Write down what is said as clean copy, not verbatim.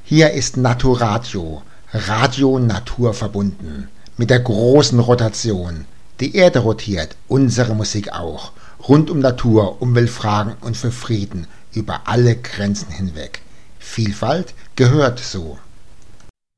Hier ist Naturadio, Radio naturverbunden, mit der großen Rotation. Die Erde rotiert, unsere Musik auch. Rund um Natur, Umweltfragen und für Frieden über alle Grenzen hinweg. Vielfalt gehört so.